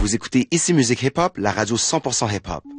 Vous écoutez Ici Musique Hip Hop, la radio 100% hip hop.